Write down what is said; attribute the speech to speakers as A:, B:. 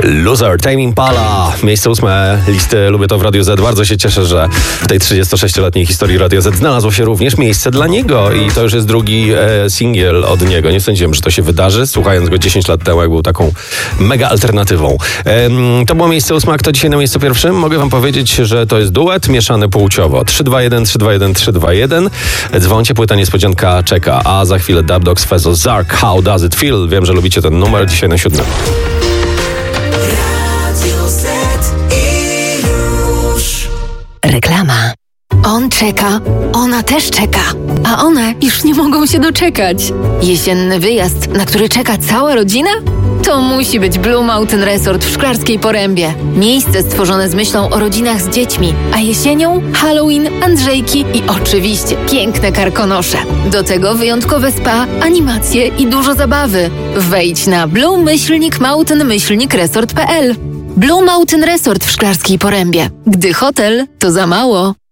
A: Loser, Tame Impala, miejsce 8 listy Lubię to w Radiu Z. Bardzo się cieszę, że w tej 36-letniej historii Radio Z znalazło się również miejsce dla niego i to już jest drugi singiel od niego. Nie sądziłem, że to się wydarzy, słuchając go 10 lat temu, jak był taką mega alternatywą. To było miejsce 8, a kto dzisiaj na miejscu pierwszym? Mogę wam powiedzieć, że to jest duet mieszany płciowo. 321, 321, 321. Dzwoncie, płyta niespodzianka czeka, a za chwilę Dub Dogs, Fezo, Zark, How Does It Feel? Wiem, że lubicie ten numer, dzisiaj na 7.
B: Reklama. On czeka, ona też czeka, a one już nie mogą się doczekać. Jesienny wyjazd, na który czeka cała rodzina? To musi być Blue Mountain Resort w Szklarskiej Porębie. Miejsce stworzone z myślą o rodzinach z dziećmi, a jesienią Halloween, Andrzejki i oczywiście piękne karkonosze. Do tego wyjątkowe spa, animacje i dużo zabawy. Wejdź na blue-mountain-resort.pl. Blue Mountain Resort w Szklarskiej Porębie. Gdy hotel, to za mało.